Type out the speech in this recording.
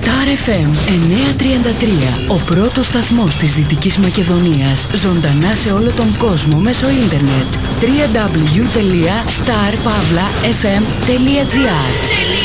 Star FM 933, ο πρώτος σταθμός της Δυτικής Μακεδονίας, ζωντανά σε όλο τον κόσμο μέσω ίντερνετ. www.starpavlafm.gr